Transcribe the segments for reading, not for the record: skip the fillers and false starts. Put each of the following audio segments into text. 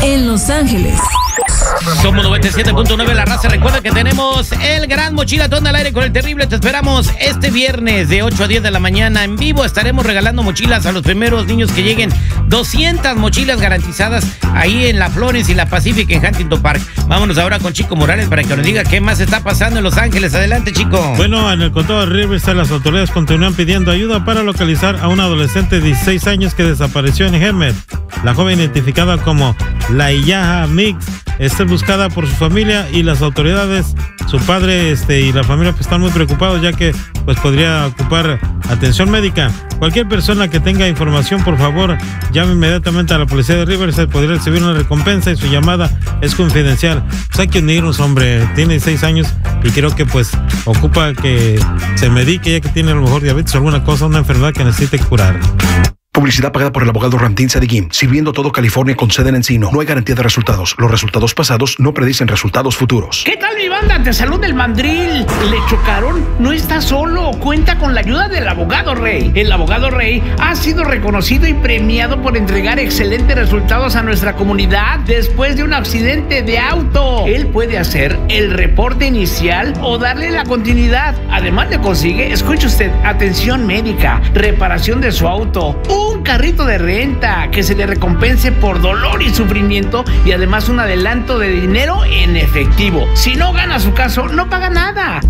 en Los Ángeles. Somos 97.9 La Raza. Recuerda que tenemos el gran Mochilatón al aire con el Terrible. Te esperamos este viernes de 8 a 10 de la mañana en vivo. Estaremos regalando mochilas a los primeros niños que lleguen. 200 mochilas garantizadas ahí en la Flores y la Pacific en Huntington Park. Vámonos ahora con Chico Morales para que nos diga qué más está pasando en Los Ángeles. Adelante, Chico. Bueno, en el condado de Riverside las autoridades continúan pidiendo ayuda para localizar a una adolescente de 16 años que desapareció en Hemet. La joven, identificada como Laiyaha Mix, está buscada por su familia y las autoridades. Su padre y la familia pues, están muy preocupados, ya que pues podría ocupar atención médica. Cualquier persona que tenga información, por favor, llame inmediatamente a la policía de Riverside. Podría recibir una recompensa y su llamada es confidencial. Pues hay que unirnos, hombre. Tiene 16 años y creo que pues ocupa que se medique, ya que tiene a lo mejor diabetes o alguna cosa, una enfermedad que necesite curar. Publicidad pagada por el abogado Ramtín Sadigim, sirviendo todo California con sede en Encino. No hay garantía de resultados. Los resultados pasados no predicen resultados futuros. ¿Qué tal, mi banda? Te saluda el mandril. ¿Le chocaron? No está solo. Cuenta con la ayuda del abogado Rey. El abogado Rey ha sido reconocido y premiado por entregar excelentes resultados a nuestra comunidad después de un accidente de auto. Él puede hacer el reporte inicial o darle la continuidad. Además le consigue, escuche usted, atención médica, reparación de su auto, un carrito de renta, que se le recompense por dolor y sufrimiento y además un adelanto de dinero en efectivo. Si no gana su caso, no paga nada.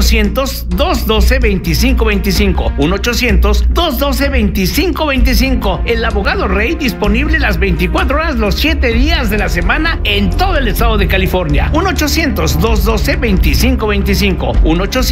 1-800-212-2525. 1-800-212-2525. El abogado Rey, disponible las 24 horas, los 7 días de la semana en todo el estado de California. 1-800-212-2525.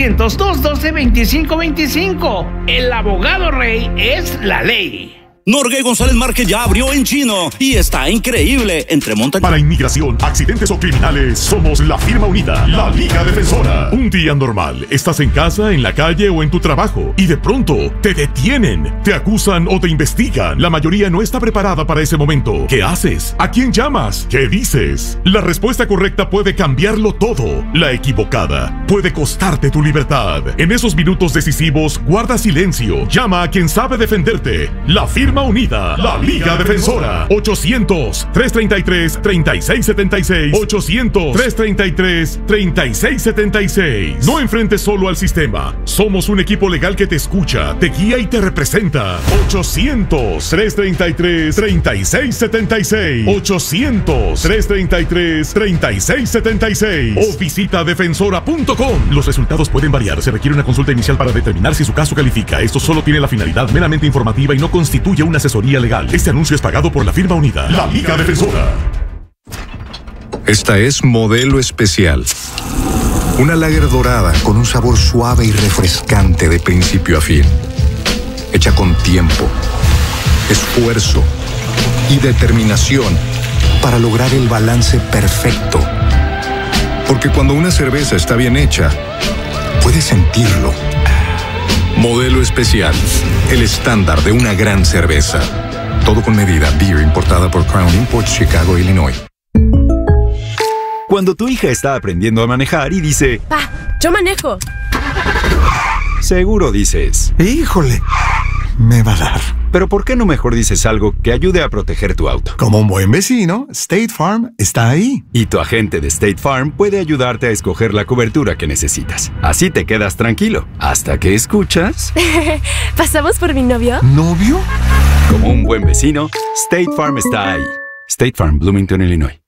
1-800-212-2525. El abogado Rey es la ley. Norgay González Márquez ya abrió en Chino y está increíble. Entre montañas. Para inmigración, accidentes o criminales, somos la firma unida, la Liga Defensora. Un día normal, estás en casa, en la calle o en tu trabajo y de pronto te detienen, te acusan o te investigan. La mayoría no está preparada para ese momento. ¿Qué haces? ¿A quién llamas? ¿Qué dices? La respuesta correcta puede cambiarlo todo. La equivocada puede costarte tu libertad. En esos minutos decisivos, guarda silencio. Llama a quien sabe defenderte. La firma unida, la Liga Defensora. 800-333-3676. 800-333-3676. No enfrentes solo al sistema. Somos un equipo legal que te escucha, te guía y te representa. 800-333-3676. 800-333-3676. O visita defensora.com. Los resultados pueden variar. Se requiere una consulta inicial para determinar si su caso califica. Esto solo tiene la finalidad meramente informativa y no constituye una asesoría legal. Este anuncio es pagado por la firma unida, la Liga Defensora. Esta es Modelo Especial. Una lager dorada con un sabor suave y refrescante de principio a fin. Hecha con tiempo, esfuerzo y determinación para lograr el balance perfecto. Porque cuando una cerveza está bien hecha, puedes sentirlo. Modelo Especial, el estándar de una gran cerveza. Todo con medida. Beer importada por Crown Imports, Chicago, Illinois. Cuando tu hija está aprendiendo a manejar y dice: ¡Pa, yo manejo! Seguro dices: ¡híjole! Me va a dar. Pero ¿por qué no mejor dices algo que ayude a proteger tu auto? Como un buen vecino, State Farm está ahí. Y tu agente de State Farm puede ayudarte a escoger la cobertura que necesitas. Así te quedas tranquilo, hasta que escuchas... ¿Pasamos por mi novio? ¿Novio? Como un buen vecino, State Farm está ahí. State Farm, Bloomington, Illinois.